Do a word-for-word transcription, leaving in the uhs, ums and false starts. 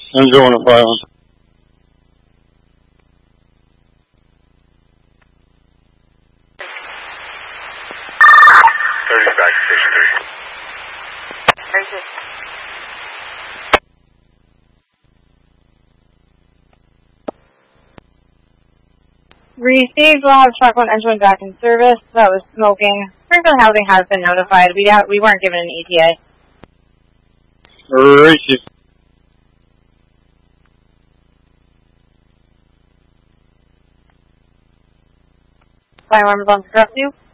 I'm doing it, violence. thirty back to station three. Racist. Received, we'll have truck one engine back in service. That was smoking. Springfield Housing has been notified. We got, we weren't given an E T A. Racist. Fire alarm is on to drop you.